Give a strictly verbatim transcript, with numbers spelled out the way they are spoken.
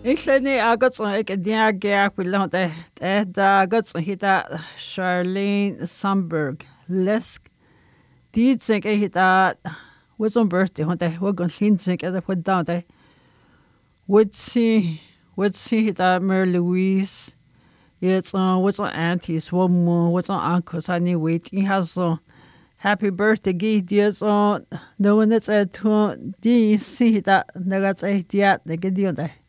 Ihlani agatson ek diagia quilonte eh da agatson hita Charlene Sandberg lesk ditsink eh hita was on birthday honte wagon linsink at the down would see would see hita Mary Louise it's on what's on aunties one more what's on uncles I need waiting has so happy birthday gi dias on no one that's at to di see that that's a dia the gidionte